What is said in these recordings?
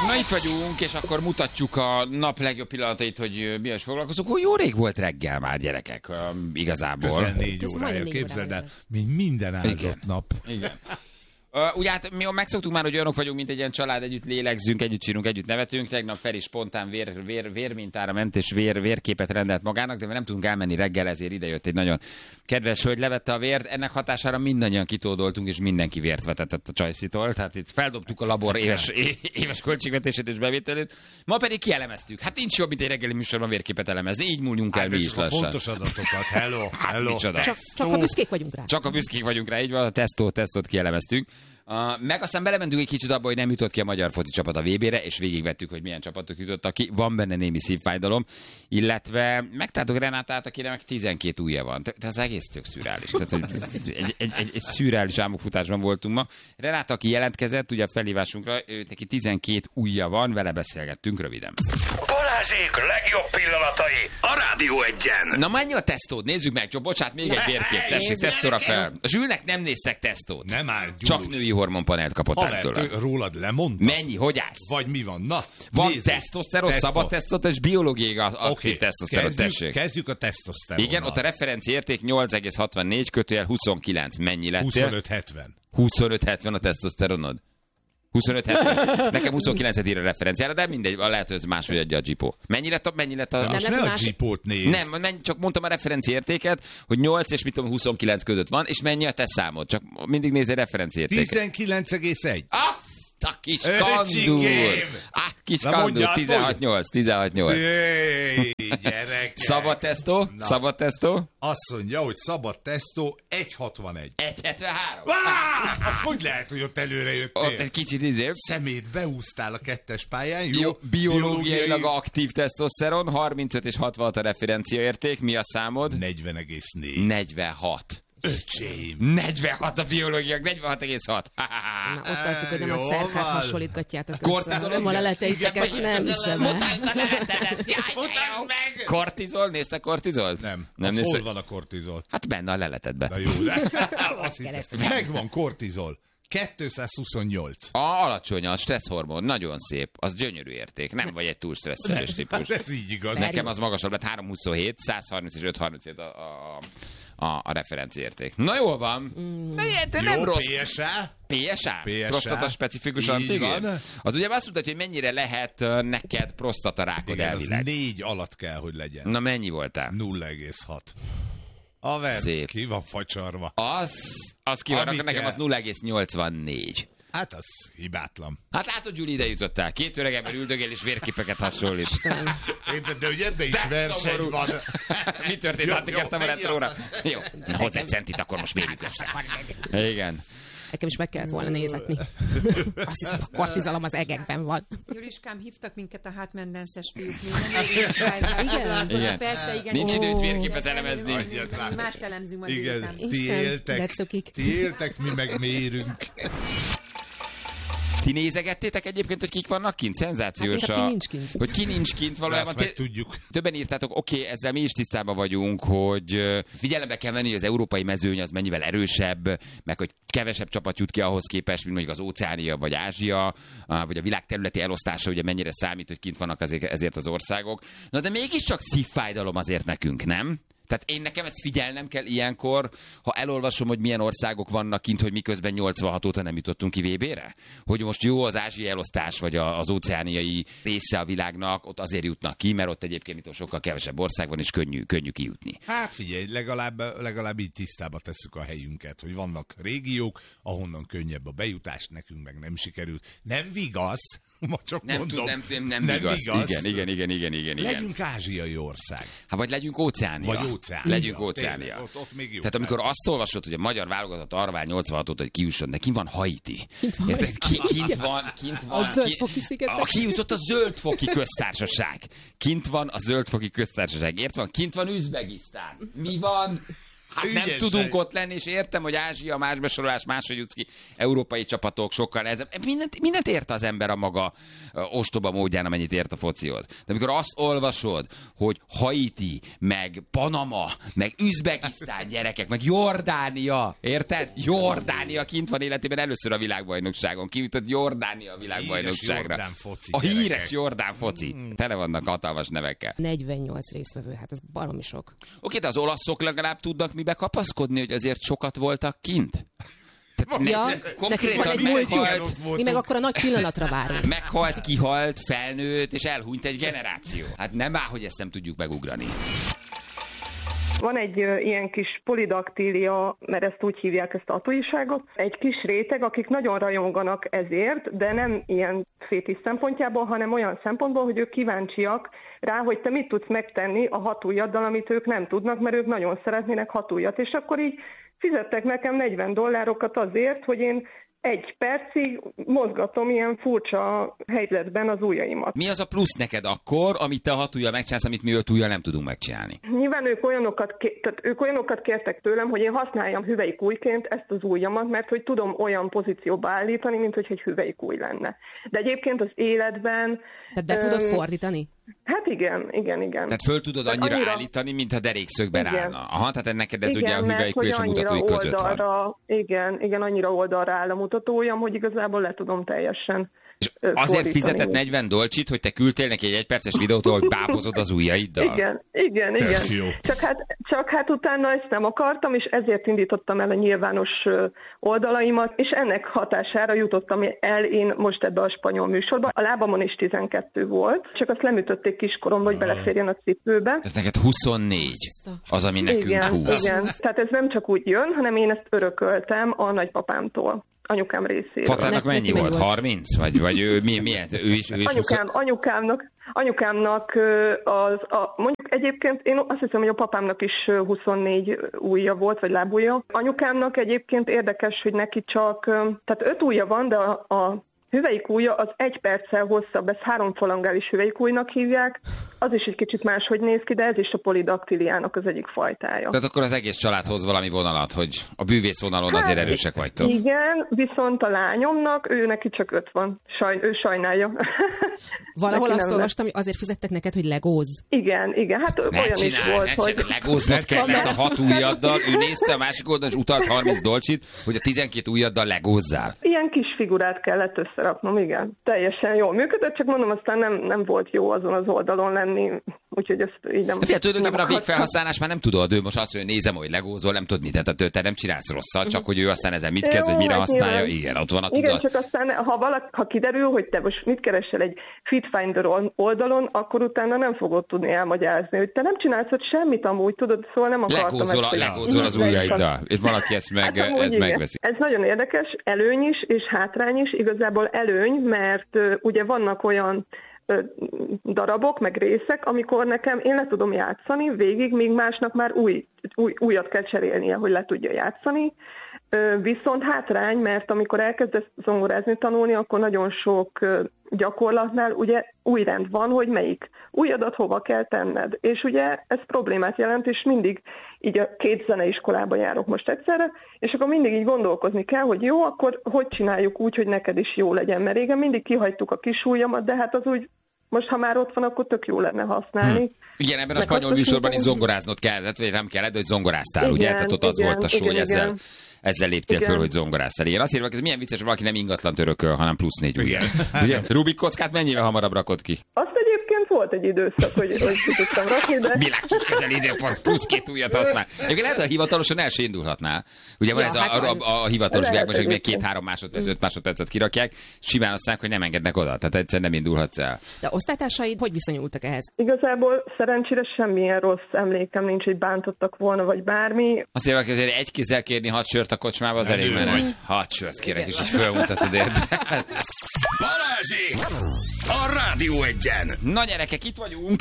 Na itt vagyunk, és akkor mutatjuk a nap legjobb pillanatait, hogy mi is foglalkozunk. Hogy jó rég volt reggel már, gyerekek, igazából. Közel 4 órája, képzeld el, mint minden áldott nap. Igen. Ugye hát mi megszoktuk már, hogy olyanok vagyunk, mint egy ilyen család, együtt lélegzünk, együtt sírunk, együtt nevetünk. Tegnap Feri spontán vérmintára ment, és vérképet rendelt magának, de nem tudunk elmenni reggel, ezért idejött egy nagyon kedves hölgy, levette a vért. Ennek hatására mindannyian kitódoltunk, és mindenki vért vetett a Csajszitól. Tehát itt feldobtuk a labor éves költségvetését és bevételét. Ma pedig kielemeztük. Hát nincs jobb, mint egy reggeli műsorban vérképet elemezni. Így múljunk el mi is lassan. A fontos adatokat. Hello. Csak a büszkék vagyunk rá. Csak a büszkék vagyunk rá, így van, a tesztot kielemeztük. Meg aztán belementünk egy kicsit abba, hogy nem jutott ki a magyar foci csapat a VB-re, és végigvettük, hogy milyen csapatok jutottak ki. Van benne némi szívfájdalom, illetve megtaláltuk Renátát, akinek meg 12 ujja van. Tehát ez egész tök szürreális. Tehát, hogy egy szürreális álmokfutásban voltunk ma. Renáta, aki jelentkezett, ugye a felhívásunkra, neki 12 ujja van, vele beszélgettünk röviden. Balázsék legjobb pillanatai a Rádió Egyen. Na mennyi a tesztód? Nézzük meg, csak bocsánat, még egy vérkép. Tessék, tesztóra fel. A Zsülnek nem néztek tesztót. Nem áll, csak női hormonpanelt kapott tőle. Rólad lemondta? Mennyi? Hogy állsz? Vagy mi van? Na, van tesztoszteron, szabad tesztoszteron és biológiai aktív tesztoszteron, tessék. Kezdjük a tesztoszteronnal. Igen, ott a referencia érték 8,64 / 29. Mennyi lettél? 25,70. 25,70 a tesztoszteronod? 25,70. Nekem 29-et ír a referenciára, de mindegy, lehet, hogy ez máshogy adja a Gipó. Mennyi lett a... De most ne a Gipót nézd. Nem, csak mondtam a referencia értéket, hogy 8 és 29 között van, és mennyi a te számod. Csak mindig nézz egy referencia értéket. 19,1. A kis kandúr! Kis kandúr, 16,8. Gyerekek! Szabad tesztó? Szabad tesztó? Azt mondja, hogy szabad tesztó 1,61. 1,73. Az hogy lehet, hogy ott előre jöttél? Ott egy kicsit izébb. Szemét beúsztál a 2-es pályán. Jó, biológiailag aktív tesztoszteron, 35 és 66 a referencia érték. Mi a számod? 40,4. 46. Öcsém. 46 a biológiák, 46,6. Na, ott tartjuk, hogy nem a cerkát hasonlítgatjátok össze. Nem a leleteiteket, nem hiszem el. Mutasd a leletedet, mutasd meg! Kortizol? Nézte kortizolt? Nem. Hol van a kortizol? Hát benne a leletedben. Na jó, megvan kortizol. 228. Alacsony a stresszhormon, nagyon szép. Az gyönyörű érték. Nem vagy egy túl stresszelős típus. Ez így igaz. Nekem az magasabb lett, 327, 130 és 537 a referenciérték. Na jól van. De nem jó, rossz. PSA? Prostata specifikus antigén. Az ugye azt mutatja, hogy mennyire lehet neked prostatarákod elvileg. Az 4 alatt kell, hogy legyen. Na mennyi voltál? 0,6. Haver, szép. Ki van facsarva? Az ki van, nekem az 0,84. Hát az hibátlan. Hát látod, Gyuri, ide jutottál. 2 öregember üldögél és vérképeket hasonlít. De hogy ebben is verseny van. Mi történt? Hát kértem a retróra. Jó, hozzá egy centit, akkor most mérjük össze. Igen. Nekem is meg kellett volna nézetni. Azt hiszem, a kortizalom az egekben van. Juliskám, hívtak minket a hátmendenszes fiúk. Igen? Persze, igen. Nincs időt vérképet elemezni. Mást elemzünk majd. Igen, ti éltek, mi meg mérünk. Ti nézegettétek egyébként, hogy kik vannak kint? Szenzációs. Hát, ki nincs kint. Hogy ki nincs kint valójában. Tudjuk. Többen írtátok, oké, ezzel mi is tisztában vagyunk, hogy figyelembe kell venni, hogy az európai mezőny az mennyivel erősebb, meg hogy kevesebb csapat jut ki ahhoz képest, mint mondjuk az Óceánia vagy Ázsia, vagy a világ területi elosztása, ugye mennyire számít, hogy kint vannak ezért az országok. Na de mégiscsak szívfájdalom azért nekünk, nem? Tehát én nekem ezt figyelnem kell ilyenkor, ha elolvasom, hogy milyen országok vannak kint, hogy miközben 86 óta nem jutottunk ki VB-re? Hogy most jó az ázsiai elosztás, vagy az óceániai része a világnak, ott azért jutnak ki, mert ott egyébként itt sokkal kevesebb ország van, és könnyű kijutni. Hát figyelj, legalább így tisztába tesszük a helyünket, hogy vannak régiók, ahonnan könnyebb a bejutás, nekünk meg nem sikerült. Nem vigasz, ma csak mondom. Nem igaz. Igen. Legyünk ázsiai ország. Hát vagy legyünk óceánia. Legyünk óceánia. Ott még jó. Tehát amikor azt olvasod, hogy a magyar válogatott arra vár 86 óta, hogy kiusson, de kint van Haiti. Kint van. A Zöldfoki szigetek. Aki jutott a Zöldfoki köztársaság. Kint van a Zöldfoki köztársaság. Ért van? Kint van Üzbegisztán. Mi van? Nem tudunk ott lenni, és értem, hogy Ázsia, más besorolás, máshogy jutsz ki, európai csapatok sokkal nehezebb. Mindent ért az ember a maga ostoba módján, amennyit ért a focihoz. De amikor azt olvasod, hogy Haiti, meg Panama, meg Üzbegisztán gyerekek, meg Jordánia, érted? Jordánia kint van életében először a világbajnokságon. Kijutott Jordánia a világbajnokságra. A híres jordán foci. Tele vannak hatalmas nevekkel. 48 résztvevő, hát ez baromi sok. Oké, de az olaszok legalább tudnak mibe kapaszkodni, hogy azért sokat voltak kint? Konkrétan mi meg akkor a nagy pillanatra várunk. Meghalt, kihalt, felnőtt, és elhunyt egy generáció. Hát nem áll, hogy ezt nem tudjuk megugrani. Van egy ilyen kis polidaktília, mert ezt úgy hívják, ezt a tatuiságot. Egy kis réteg, akik nagyon rajonganak ezért, de nem ilyen fétisz szempontjából, hanem olyan szempontból, hogy ők kíváncsiak rá, hogy te mit tudsz megtenni a hatujjaddal, amit ők nem tudnak, mert ők nagyon szeretnének hatujjat. És akkor így fizettek nekem $40 azért, hogy én 1 percig mozgatom ilyen furcsa helyzetben az ujjaimat. Mi az a plusz neked akkor, amit te a hatujjal megcsinálsz, amit mi 5 ujjal nem tudunk megcsinálni? Nyilván ők olyanokat kértek tőlem, hogy én használjam hüvelykújként ezt az ujjamat, mert hogy tudom olyan pozícióba állítani, mint hogy egy hüvelykúj lenne. De egyébként az életben... Tehát be tudod fordítani? Hát igen. Tehát föl tudod annyira állítani, mintha derékszögben állna. Aha, tehát neked ez ugye a hüvelykúj és a mutatói között van. Igen, annyira oldalra áll a mutatójam, hogy igazából le tudom teljesen és azért fizetett $40, hogy te küldtél neki egy 1 perces videót, hogy bábozod az ujjaiddal? Igen. Csak hát utána ezt nem akartam, és ezért indítottam el a nyilvános oldalaimat, és ennek hatására jutottam el én most ebbe a spanyol műsorba. A lábamon is 12 volt, csak azt lemütötték kiskoromba, hogy beleférjen a cipőbe. Tehát neked 24 az, ami nekünk 20. Igen, tehát ez nem csak úgy jön, hanem én ezt örököltem a nagypapámtól. Anyukám részéről. Patának mennyi volt? 30? Vagy ő milyen? Ő is anyukámnak mondjuk egyébként én azt hiszem, hogy a papámnak is 24 ujja volt, vagy lábujja. Anyukámnak egyébként érdekes, hogy neki csak, tehát 5 ujja van, de a hüvelykújja az 1 perccel hosszabb, ezt 3 falangális hüvelykújnak hívják, az is egy kicsit máshogy néz ki, de ez is a polidaktiliának az egyik fajtája. Tehát akkor az egész család hoz valami vonalat, hogy a bűvész vonalon azért erősek vagytok. Igen, viszont a lányomnak, ő neki csak 5 van. Ő sajnálja. Valahol azt olvastam, hogy azért fizettek neked, hogy legózz. Igen, hát olyan is volt, hogy... Legóznod kellett a 6 ujjaddal, ő nézte a másik oldalon, és utalt $30, hogy a 12 ujjaddal legózzál. Ilyen kis figurát kellett összeraknom, igen. Teljesen jól működött, csak mondom, aztán nem volt jó azon az oldalon lenni, úgyhogy ezt így nem... Tulajdonképpen a végfelhasználás már nem tudod, ő most azt mondja, hogy nézem, hogy legózol, nem tudod mit, tehát te nem csinálsz rosszat, csak hogy ő aztán ezen mit kezd, vagy mire használja, igen, ott van a tudat. Igen, csak aztán, ha kiderül, hogy te most mit keresel egy Fitfinder oldalon, akkor utána nem fogod tudni elmagyarázni, hogy te nem csinálsz ott semmit amúgy, tudod, szóval nem akartam legózol az ujjaiddal, és valaki ezt megveszi. Ez nagyon érdekes, előny is, és hátrány is, igazából előny, mert ugye vannak olyan darabok, meg részek, amikor nekem én le tudom játszani végig, míg másnak már újat kell cserélnie, hogy le tudja játszani. Viszont hátrány, mert amikor elkezdesz zongorázni tanulni, akkor nagyon sok gyakorlatnál ugye új rend van, hogy melyik ujjadat hova kell tenned. És ugye ez problémát jelent, és mindig így a 2 zeneiskolába járok most egyszerre, és akkor mindig így gondolkozni kell, hogy jó, akkor hogy csináljuk úgy, hogy neked is jó legyen. Mert régen mindig kihagytuk a kis ujjamat, de hát az úgy, most ha már ott van, akkor tök jó lenne használni. Igen, ebben a spanyol műsorban is zongoráznod kellett, vagy nem kellett, hogy zongoráztál, igen, ugye? Tehát ott az volt a show, hogy ezzel léptél föl, hogy zongoráztál. Igen, azt írva, ez milyen vicces, hogy valaki nem ingatlant örököl, hanem plusz 4 ujjal. Ugye? Rubik kockát mennyivel hamarabb rakod ki? Azt egyébként volt egy időszak, hogy ki tudtam rakni, de... Világcsúcskezel időpont, plusz 2 ujjat használ. Egyébként lehet, hogy hivatalosan el se indulhatnál. Ugye van ez a hivatalos világ, most még 2-3 másodperc, 5 másodpercet kirakják, simán aztán, hogy nem engednek oda. Tehát egyszerűen nem indulhatsz el. De osztálytársaid hogy viszonyultak ehhez? Igazából szerencsére semmilyen rossz emlékem nincs, hogy bántottak volna, vagy bármi. Azt mondják, hogy egy kézzel kérni 6 sört a kocsmába, az elég menő. 6 sört kérek, és így fölmutatod érde. Balázsék! A Rádió Egyen! Na gyerekek, itt vagyunk.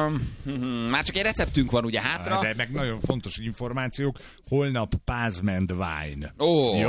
Már csak egy receptünk van ugye hátra. De meg nagyon fontos információk. Holnap Pázment Wine. Ó. Jó?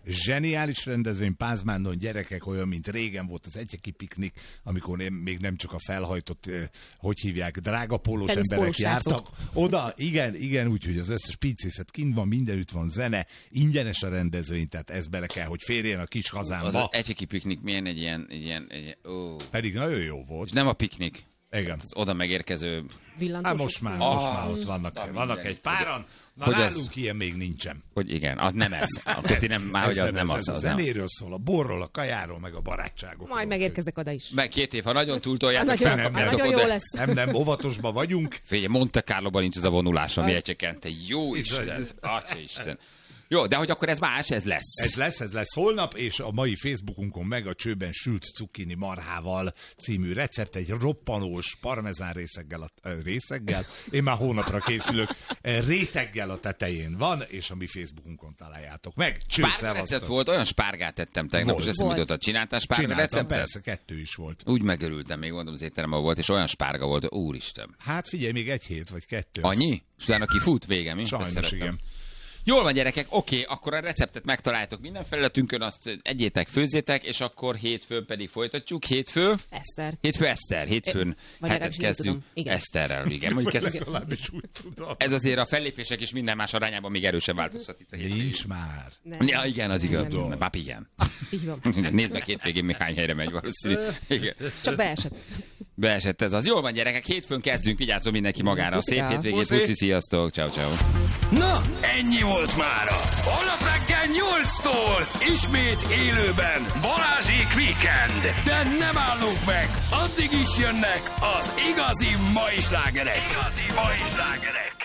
Zseniális rendezvény, Pázmándon gyerekek, olyan, mint régen volt az Egyeki piknik, amikor még nem csak a felhajtott, hogy hívják, drága pólós emberek jártak oda. Igen, úgyhogy az összes pincészet kint van, mindenütt van zene, ingyenes a rendezvény, tehát ez bele kell, hogy férjen a kis hazámba. Az Egyeki piknik milyen egy ilyen Pedig nagyon jó volt. És nem a piknik. Igen. Az oda megérkező... Hát most már ott vannak egy páran. Nálunk ilyen még nincsen. Hogy igen, az nem ez. Akkor ti nem, már hogy az nem az. Ez a zenéről szól, a borról, a kajáról, meg a barátságokról. Majd megérkeznek oda is. Meg 2 év, ha nagyon túltoljátok, nagyon jó lesz. Nem, óvatosban vagyunk. Figyelj, Monte Carloban nincs ez a vonulás, ami egyekente. Jó Isten, Atya Isten. Jó, de hogy akkor ez más, ez lesz. Ez lesz holnap, és a mai Facebookunkon meg a csőben sült cukkini marhával című recept, egy roppanós parmezán részeggel, én már hónapra készülök, réteggel a tetején van, és a mi Facebookunkon találjátok meg. Spárga recept volt, olyan spárgát tettem tegnap, és eszembe jutott, csináltál spárga receptet? Persze, 2 is volt. Úgy megörültem, még mondom, az étteremben volt, és olyan spárga volt, úristen. Hát figyelj, még 1 hét vagy 2. Annyi? És utána kifut, vége, mi? Sajnos, igen. Jól van, gyerekek, oké, akkor a receptet megtaláltok minden felületünkön, azt egyétek, főzzétek, és akkor hétfőn pedig folytatjuk. Hétfőn Hétfőn kezdünk Eszterrel, igen. Mondjuk ez azért a fellépések is minden más arányában még erősen változhat itt a hétvégén. Nincs már. Ja, igen, az igaz. Báp, igen. Nézd meg hétvégén még hány helyre megy valószínű. Igen. Csak beesett. Beesett ez az. Jól van, gyerekek, hétfőn kezdünk, vigyázzon mindenki magára. Szép hétvégét, puszi, sziasztok, ciao. Na, ennyi volt mára. Holnap reggel 8-tól ismét élőben Balázsék Weekend. De nem állunk meg, addig is jönnek az igazi mai slágerek.